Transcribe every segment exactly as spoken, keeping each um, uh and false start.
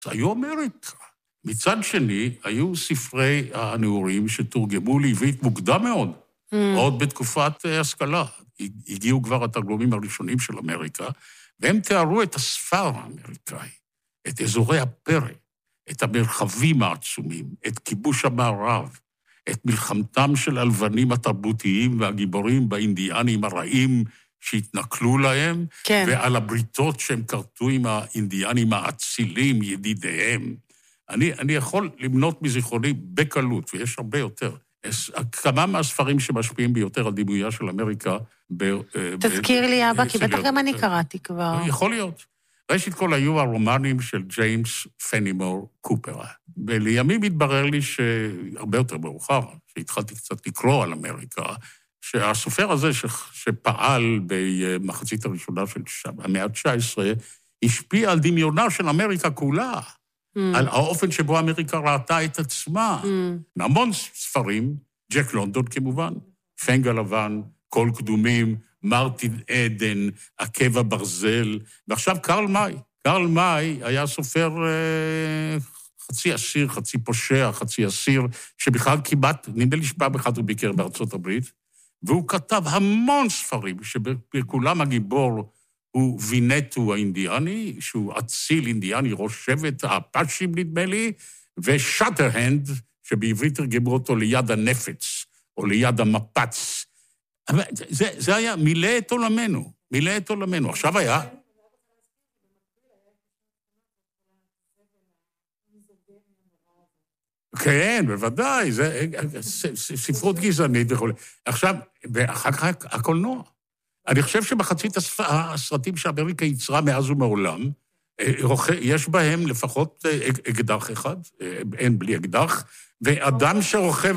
היו אמריקה. מצד שני, היו ספרי הנאורים שתורגמו לעברית מוקדם מאוד, mm. עוד בתקופת השכלה. הגיעו כבר התרגומים הראשונים של אמריקה, והם תיארו את הספר האמריקאי, את אזורי הפרא, את המרחבים העצומים, את כיבוש המערב, את מלחמתם של הלבנים התרבותיים והגיבורים באינדיאנים הרעים שהתנכלו להם, כן. ועל הבריתות שהם קרתו עם האינדיאנים האצילים, ידידיהם. אני, אני יכול למנות מזיכרוני בקלות, ויש הרבה יותר. כמה מהספרים שמשפיעים ביותר על דימויה של אמריקה... תזכיר לי, אבא, כי בטח גם אני קראתי כבר. יכול להיות. ראשית כל היו הרומנים של ג'יימס פנימור קופר. ולימים התברר לי שהרבה יותר מאוחר, שהתחלתי קצת לקרוא על אמריקה, שהסופר הזה שפעל במחצית הראשונה של המאה ה-תשע עשרה, השפיע על דמיונה של אמריקה כולה, mm. על האופן שבו אמריקה ראתה את עצמה. Mm. המון ספרים, ג'ק לונדון כמובן, פנג הלבן, קול קדומים, מרטין עדן, עקב הברזל, ועכשיו קרל מאי. קרל מאי היה סופר אה, חצי אסיר, חצי פושע, חצי אסיר, שבכלל כמעט, נדמה לי שפעם אחת הוא ביקר בארצות הברית, והוא כתב המון ספרים, שבכולם הגיבור הוא וינטו האינדיאני, שהוא אציל אינדיאני, ראש שבט האפאשים נדמה לי, ושאטרהנד, שבעברית תרגמו אותו ליד הנפץ, או ליד המפץ. זה, זה היה מילא את עולמנו, מילא את עולמנו. עכשיו היה... כן, בוודאי, זה ספרות גזענית וכו'. עכשיו, ואחר כך הקולנוע. אני חושב שבחצית הסרטים שאמריקה יצרה מאז ומעולם, יש בהם לפחות אקדח אחד, אין בלי אקדח, ואדם שרוכב...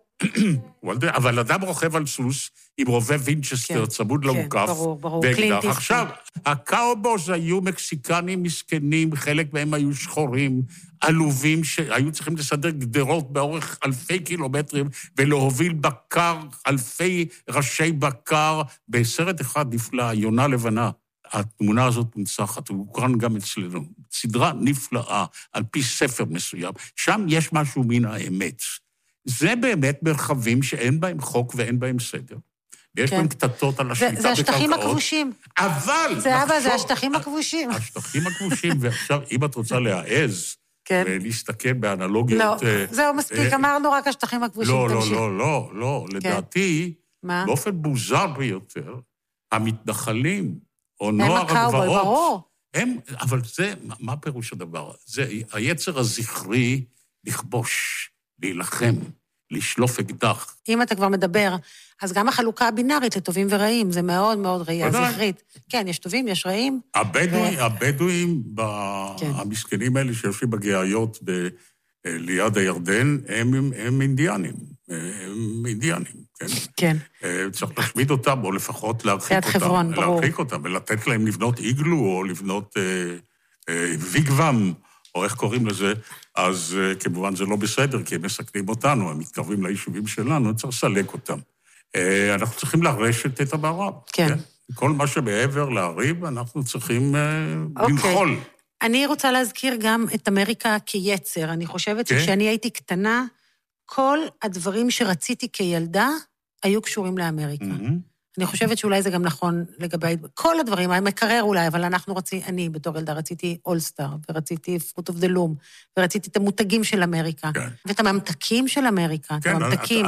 אבל אדם רוכב על סוס עם רובה וינצ'סטר צמוד למוקף, ואקדח. עכשיו, הקאובוס היו מקסיקנים מסכנים, חלק מהם היו שחורים, עלובים שהיו צריכים לסדר גדרות באורך אלפי קילומטרים, ולהוביל בקר, אלפי ראשי בקר, בסרט אחד נפלא, יונה לבנה. התמונה הזאת מונצחת, הוא הוקרן גם אצלנו. סדרה נפלאה, על פי ספר מסוים. שם יש משהו מן האמת. זה באמת מרחבים שאין בהם חוק ואין בהם סדר. ויש בהם קטטות על השליטה בקרקעות. זה השטחים הכבושים. אבל... זה אבא, זה השטחים הכבושים. השטחים הכבושים, ועכשיו, אם את רוצה להעז, ולהסתכל באנלוגיות... לא, זהו מספיק, אמרנו רק השטחים הכבושים. לא, לא, לא, לא, לא. לדעתי, באופן מוזר ביותר, המתנחלים, או נוער הגבעות, הם, אבל זה, מה פירוש הדבר? זה היצר הזכרי לכבוש. להילחם, לשלוף אקדח. אם אתה כבר מדבר, אז גם החלוקה הבינארית לטובים ורעים, זה מאוד מאוד ראייה זכרית. כן, יש טובים, יש רעים. הבדואים, המסכנים האלה שיושבים בגאיות ליד הירדן, הם אינדיאנים. הם אינדיאנים, כן? כן. צריך להשמיד אותם, או לפחות להרחיק אותם. חברון, ברור. להרחיק אותם, ולתת להם לבנות איגלו, או לבנות ויגוואם, או איך קוראים לזה, אז כמובן זה לא בסדר, כי הם מסכנים אותנו, הם מתקרבים ליישובים שלנו, צריך לסלק אותם. אנחנו צריכים לרשת את המערב. כן. כל מה שמעבר להריב, אנחנו צריכים לנחול. אני רוצה להזכיר גם את אמריקה כיצר. אני חושבת שכשאני הייתי קטנה, כל הדברים שרציתי כילדה, היו קשורים לאמריקה. אני חושבת שאולי זה גם נכון לגבי כל הדברים, המקרר אולי, אבל אנחנו רצינו, אני בתור ילדה רציתי אולסטאר, ורציתי פרוט אוף דה לום, ורציתי את המותגים של אמריקה, ואת הממתקים של אמריקה, את הממתקים,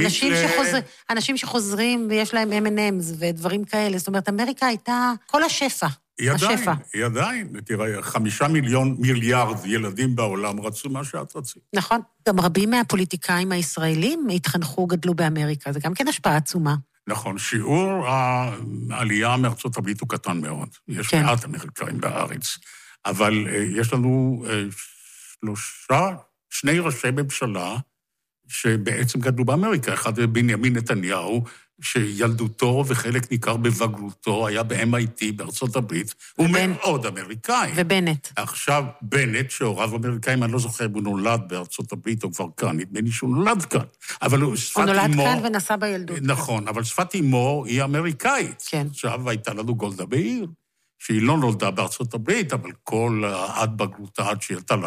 אנשים שחוזרים ויש להם אם אנד אמס ודברים כאלה, זאת אומרת, אמריקה הייתה כל השפע. היא עדיין, היא עדיין, תראה, חמישה מיליון מיליארד ילדים בעולם רצו מה שאת רצית. נכון, גם רבים מהפוליטיקאים הישראלים התחנכו, גדלו באמריקה, זה גם כן השפעה עצומה. נכון, שיעור העלייה מארצות הברית הוא קטן מאוד. יש מעט אמריקאים בארץ, אבל יש לנו שלושה, שני ראשי ממשלה שבעצם גדלו באמריקה. אחד בנימין נתניהו, שילדותו וחלק ניכר בבגרותו היה ב-אם איי טי בארצות הברית, הוא מאוד אמריקאי. ובנט. עכשיו, בנט, שהוריו אמריקאים, אני לא זוכר, הוא נולד בארצות הברית, או כבר כאן, נדמה לי שהוא נולד כאן. אבל הוא שפת אימו... הוא נולד כאן ונסע בילדות. נכון, אבל שפת אימו היא אמריקאית. כן. עכשיו הייתה לנו גולדה מאיר, שהיא לא נולדה בארצות הברית, אבל כל עד בגרותה, עד שהיא הייתה